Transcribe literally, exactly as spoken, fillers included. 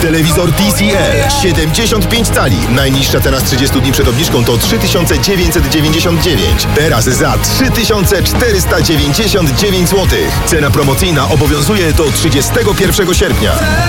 Telewizor T C L siedemdziesiąt pięć cali. Najniższa cena z trzydziestu dni przed obniżką to trzy tysiące dziewięćset dziewięćdziesiąt dziewięć. Teraz za trzy tysiące czterysta dziewięćdziesiąt dziewięć złotych. Cena promocyjna obowiązuje do trzydziestego pierwszego sierpnia.